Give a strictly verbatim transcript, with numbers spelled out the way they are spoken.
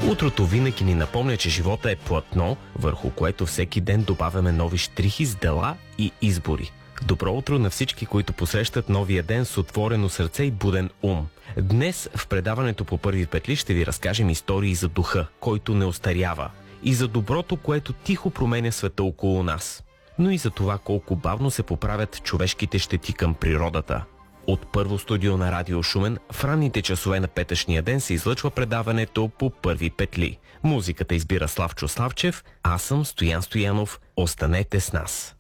Утрото винаги ни напомня, че живота е платно, върху което всеки ден добавяме нови щрихи с дела и избори. Добро утро на всички, които посрещат новия ден с отворено сърце и буден ум. Днес в предаването по първи петли ще ви разкажем истории за духа, който не остарява, и за доброто, което тихо променя света около нас, но и за това колко бавно се поправят човешките щети към природата. От първо студио на Радио Шумен в ранните часове на петъчния ден се излъчва предаването по първи петли. Музиката избира Славчо Славчев, аз съм Стоян Стоянов. Останете с нас.